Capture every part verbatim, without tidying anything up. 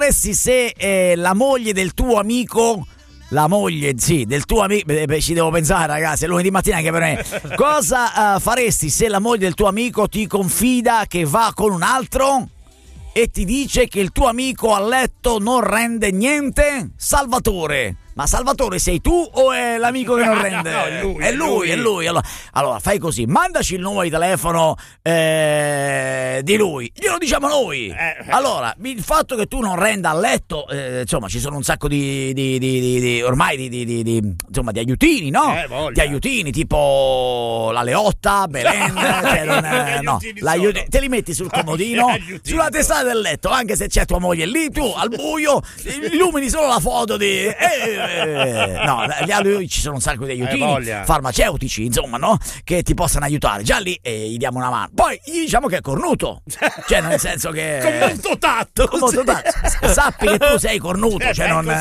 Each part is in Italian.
faresti se eh, la moglie del tuo amico, la moglie, sì, del tuo amico, beh, ci devo pensare ragazzi, è lunedì mattina anche per me, cosa uh, faresti se la moglie del tuo amico ti confida che va con un altro e ti dice che il tuo amico a letto non rende niente? Salvatore, ma Salvatore sei tu o è l'amico che non rende? No, è lui, è lui, è lui. Allora, allora fai così, mandaci il numero di telefono eh, di lui, glielo diciamo noi. Eh. Allora, il fatto che tu non renda a letto, eh, insomma, ci sono un sacco di, di, di, di, di ormai di, di, di, di, insomma, di aiutini, no? Eh, di aiutini tipo la Leotta, Belen, cioè non, eh, no, te li metti sul comodino, sulla testata del letto, anche se c'è tua moglie lì, tu al buio illumini solo la foto di... Eh, Eh, no, lì ci sono un sacco di aiutini eh, farmaceutici, insomma, no? Che ti possano aiutare. Già lì eh, gli diamo una mano. Poi gli diciamo che è cornuto, cioè nel senso che con molto tatto, con molto tatto. Sappi che tu sei cornuto, cioè non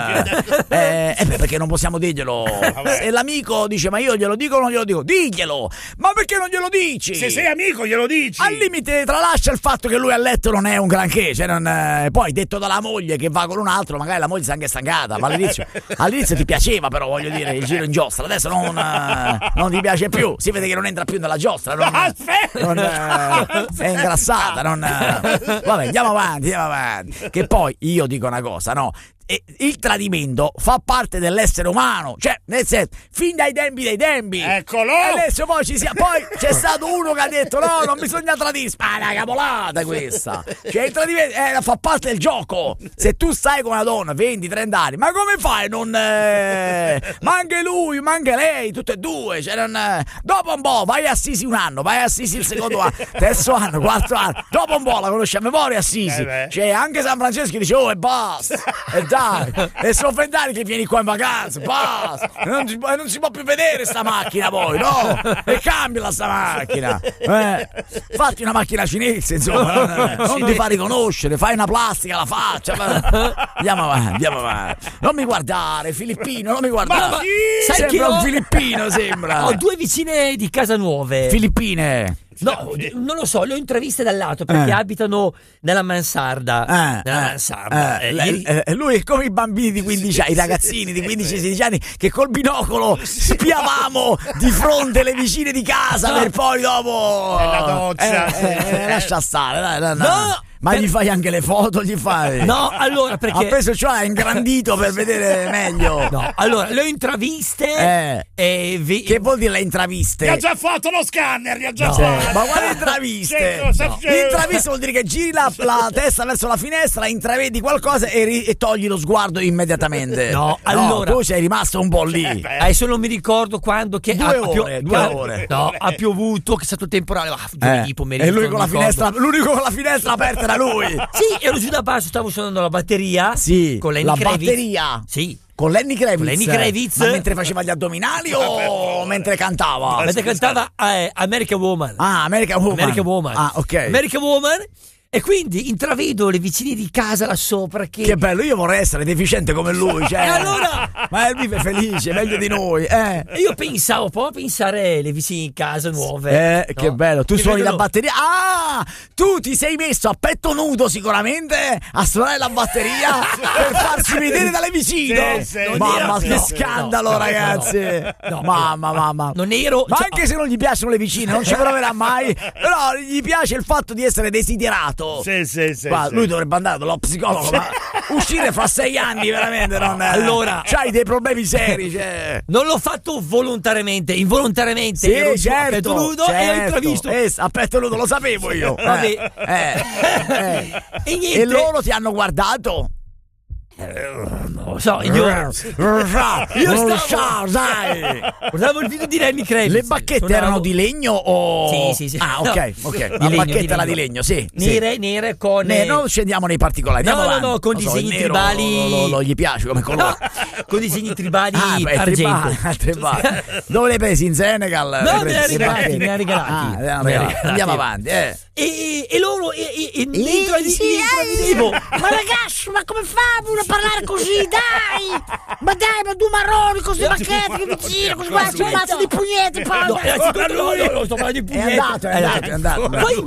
eh, eh, beh, perché non possiamo dirglielo. Se l'amico dice ma io glielo dico o non glielo dico, diglielo. Ma perché non glielo dici? Se sei amico glielo dici. Al limite tralascia il fatto che lui a letto non è un granché, cioè non, eh, poi detto dalla moglie che va con un altro, magari la moglie si è anche stancata, ma all'inizio all'inizio ti piaceva, però voglio dire, il giro in giostra adesso non, non ti piace più, si vede che non entra più nella giostra, non, non, è ingrassata, non, vabbè, andiamo avanti, andiamo avanti, che poi io dico una cosa, no? Il tradimento fa parte dell'essere umano, cioè nel senso, fin dai tempi dei tempi. Eccolo! E adesso poi ci sia, poi c'è stato uno che ha detto no, non bisogna tradire, ma è una cavolata questa. Cioè il tradimento eh, fa parte del gioco. Se tu stai con una donna venti trenta anni, ma come fai non eh, ma anche lui, ma anche lei, tutte e due, cioè non, eh, dopo un po' vai a Assisi un anno, vai a Assisi il secondo anno, terzo anno, quarto anno, dopo un po' la conosci a memoria Assisi. Eh cioè anche San Francesco dice oh e basta. E dai, e sono vent'anni che vieni qua in vacanza, basta, non si, non si può più vedere sta macchina poi, no? E cambiala sta macchina, eh, fatti una macchina cinese, insomma, non, non ti fa riconoscere, fai una plastica alla faccia, andiamo avanti, andiamo avanti, non mi guardare, filippino, non mi guardare, ma sì, sai sembra che un ho... filippino, sembra. Ho due vicine di casa nuove. Filippine. No, non lo so, le ho intreviste dal lato perché eh. abitano nella mansarda. Eh, nella eh, mansarda. Eh, eh, lei, eh, lui è come i bambini di quindici anni, i ragazzini di quindici sedici anni che col binocolo spiavamo di fronte le vicine di casa per poi dopo. Nella doccia. Eh, eh, eh, lascia stare, dai, dai, dai. No! Ma gli fai anche le foto, gli fai? No, allora perché... Ha preso, cioè, ingrandito per vedere meglio. No, allora, le ho intraviste eh. e... Vi... Che vuol dire le intraviste? Gli ha già fatto lo scanner, gli ha già no. fatto. Ma quale intraviste? No. Intraviste vuol dire che giri la, la testa verso la finestra, intravedi qualcosa e, ri- e togli lo sguardo immediatamente. No, allora... No, tu sei rimasto un po' lì. Eh, adesso non mi ricordo quando... Che due ha, ore, ha pio- due ha, ore. No, ha piovuto, che è stato temporale. Ah, giovedì eh. pomeriggio. E lui con la finestra, l'unico con la finestra aperta era lui. Sì, ero giù da basso, stavo suonando la batteria. Sì, con Lenny la Kravitz. batteria. Sì. Con Lenny Kravitz. Con Lenny Kravitz. Ma mentre faceva gli addominali o mentre cantava? Mentre cantava eh, American Woman. Ah, American Woman. American Woman. Ah, ok. American Woman. E quindi intravedo le vicine di casa là sopra che... Che bello, io vorrei essere deficiente come lui, cioè. E allora... Ma lui vive felice, meglio di noi, eh. E io pensavo, poi a pensare le vicine di casa nuove. Eh, no? che bello, tu che suoni vedono... la batteria. Ah, tu ti sei messo a petto nudo sicuramente a suonare la batteria per farsi vedere dalle vicine. Sì, sì. Mamma, ero... che no, scandalo, no, ragazzi. No, no, mamma, mamma. Non ero... Ma cioè... anche se non gli piacciono le vicine, non ci proverà mai. Però gli piace il fatto di essere desiderato. Sì, sì, sì. Ma sì. lui dovrebbe andare dallo psicologo, ma uscire fra sei anni veramente non è. Allora, c'hai dei problemi seri, cioè. Non l'ho fatto volontariamente, involontariamente. Sì, ero certo, a petto nudo certo. e ho intravisto. Eh, a petto nudo, lo sapevo io. Vabbè. Eh, eh. E niente. E loro ti hanno guardato? Non lo so, io Io stavo, dai. guardavo il video di Lenny Kravitz. Le bacchette Suonavo... erano di legno o Sì, sì, sì. Ah, ok, No. ok. Di La legno, bacchetta di era legno. di legno, sì. Nere, sì. nere con Ne, non scendiamo nei particolari. No, andiamo no, no, avanti. con Non so, disegni il nero tribali. Lo, lo, lo gli piace come colore. No, con disegni tribali Ah, beh, argento. tribali, tribali. Dove le hai presi? In Senegal? No, Le me hai li ha presi? regalati, me li ha regalati. Ah, le hanno Me li ha regalati. regalati. Andiamo avanti, eh. E, e loro e, e, e Lì, li intravi- sì, li eh, intravedevo. ma ragazzi, ma come fa uno a parlare così? Dai! Ma dai, ma due marroni con queste bacchette che vicino, così qua c'è un mazzo di pugnette, No, poi. innanzitutto no, no, no, sto parlando di È pugnette. andato, è andato, è andato. Poi